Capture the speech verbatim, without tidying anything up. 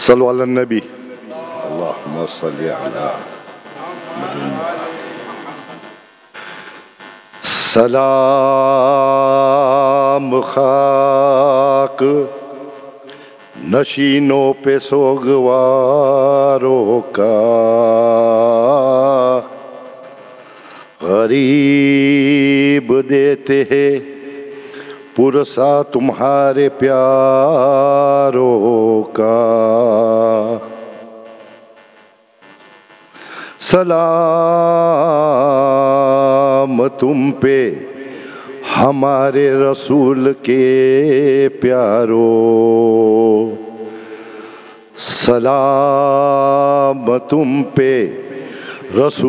सल्लु अला नबी अल्लाहुम्मा सल्लि अला सलाम खाक नशीनों पे सोगवारों का, गरीब देते हैं पुरसा तुम्हारे प्यारों का। सलाम तुम पे हमारे रसूल के प्यारों, सलाम तुम पे रसूल